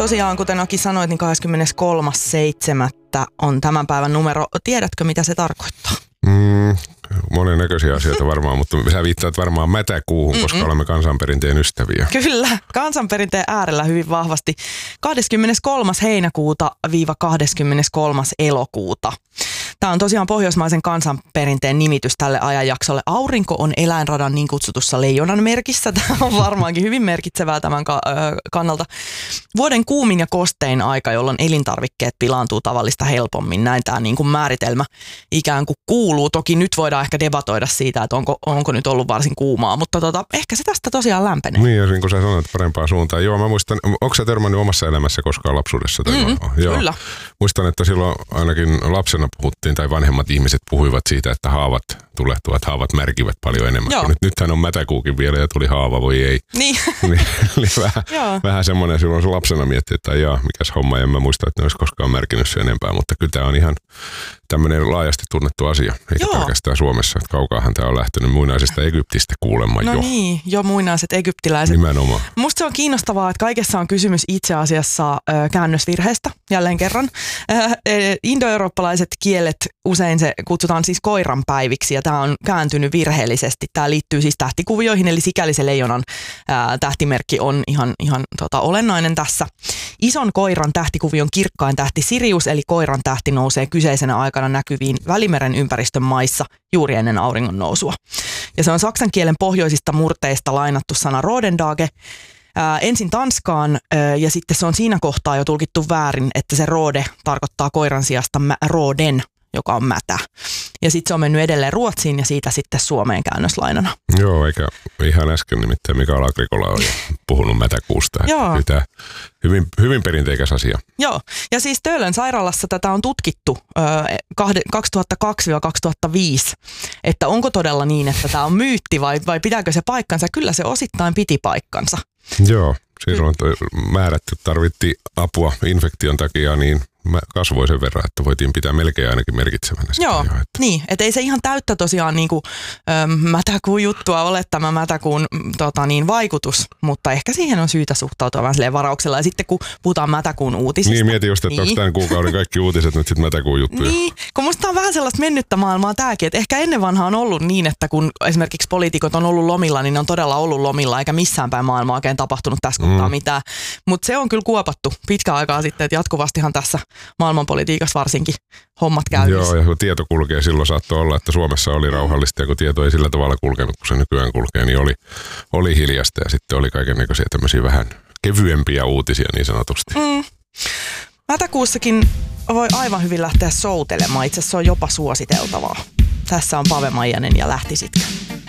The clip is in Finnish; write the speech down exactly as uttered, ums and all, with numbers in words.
tosiaan, kuten Aki sanoit, niin kahdeskymmeneskolmas seitsemättä on tämän päivän numero. Tiedätkö, mitä se tarkoittaa? Mm, monennäköisiä asioita varmaan, mutta sä viittaat varmaan mätäkuuhun, koska Mm-mm. olemme kansanperinteen ystäviä. Kyllä, kansanperinteen äärellä hyvin vahvasti. kahdeskymmeneskolmas heinäkuuta viiva kahdeskymmeneskolmas elokuuta. Tämä on tosiaan pohjoismaisen kansanperinteen nimitys tälle ajanjaksolle. Aurinko on eläinradan niin kutsutussa leijonan merkissä. Tämä on varmaankin hyvin merkitsevää tämän kannalta. Vuoden kuumin ja kostein aika, jolloin elintarvikkeet pilaantuu tavallista helpommin. Näin tämä niin kuin määritelmä ikään kuin kuuluu. Toki nyt voidaan ehkä debatoida siitä, että onko, onko nyt ollut varsin kuumaa, mutta tota, ehkä se tästä tosiaan lämpenee. Niin, ja niin kuin sä sanoit, parempaan suuntaan. Joo, mä muistan, onko sä törmännyt omassa elämässä koskaan lapsuudessa? Tai Mm, Joo. Kyllä. Muistan, että silloin ainakin lapsena puhuttiin, tai vanhemmat ihmiset puhuivat siitä, että haavat tulehtuvat, haavat märkivät paljon enemmän. Nyt, nythän on mätäkuukin vielä ja tuli haava, voi ei. Niin. Eli vähän, vähän semmoinen silloin lapsena miettii, että jaa, mikäs homma, en mä muista, että ne olisi koskaan märkinyt se enempää, mutta kyllä tämä on ihan tämmöinen laajasti tunnettu asia, eikä Joo. pelkästään Suomessa. Että kaukaahan tämä on lähtenyt muinaisesta Egyptistä kuulemma no jo. No niin, jo muinaiset egyptiläiset. Nimenomaan. Musta se on kiinnostavaa, että kaikessa on kysymys itse asiassa äh, käännösvirheestä, jälleen kerran. Äh, indoeurooppalaiset kielet, usein se kutsutaan siis koiran päiviksi, ja tämä on kääntynyt virheellisesti. Tämä liittyy siis tähtikuvioihin, eli sikäli se leijonan äh, tähtimerkki on ihan, ihan tota, olennainen tässä. Ison koiran tähtikuvion kirkkain tähti Sirius, eli koiran tähti nousee kyseisenä aikana näkyviin Välimeren ympäristön maissa juuri ennen auringon nousua. Ja se on saksan kielen pohjoisista murteista lainattu sana Rodendage. Ää, ensin Tanskaan ää, ja sitten se on siinä kohtaa jo tulkittu väärin, että se rode tarkoittaa koiran sijasta mä, roden, joka on mätä. Ja sitten se on mennyt edelleen Ruotsiin ja siitä sitten Suomeen käännöslainana. Joo, eikä ihan äsken nimittäin Mikael Agrikola on puhunut mätäkuusta. Joo. Tämä hyvin, hyvin perinteikäs asia. Joo, ja siis Töölön sairaalassa tätä on tutkittu ö, kaksituhattakaksi kaksituhattaviisi, että onko todella niin, että tämä on myytti vai, vai pitääkö se paikkansa. Kyllä se osittain piti paikkansa. Joo, silloin määrätty tarvittiin apua infektion takia, niin kasvoi sen verran, että voitiin pitää melkein ainakin merkitsevänä sitä. Joo, jo, että. niin, että ei se ihan täyttä tosiaan niin kuin, ö, mätäkuun juttua ole tämä mätäkuun tota, niin, vaikutus, mutta ehkä siihen on syytä suhtautua vähän silleen varauksella. Ja sitten kun puhutaan mätäkuun uutisista. Niin, mietin just, että niin. onko tämän kuukauden kaikki uutiset nyt sitten mätäkuun juttuja. Niin, kun musta on vähän sellaista mennyttä maailmaa tämäkin, että ehkä ennen vanhaa on ollut niin, että kun esimerkiksi poliitikot on ollut lomilla, niin ne on todella ollut lomilla, eikä missään päin maailmaa oikein tapahtunut tässä kohtaa mm. mitään. Mutta se on kyllä kuopattu pitkään aikaa sitten, että jatkuvastihan tässä maailmanpolitiikassa varsinkin hommat käynnissä. Joo, ja kun tieto kulkee, silloin saattoi olla, että Suomessa oli rauhallista, ja kun tieto ei sillä tavalla kulkenut, kun se nykyään kulkee, niin oli, oli hiljasta, ja sitten oli kaikennäköisiä tämmöisiä vähän kevyempiä uutisia niin sanotusti. Mm. Mätäkuussakin voi aivan hyvin lähteä soutelemaan, itse asiassa se on jopa suositeltavaa. Tässä on Pave Maijanen ja Lähtisitkö?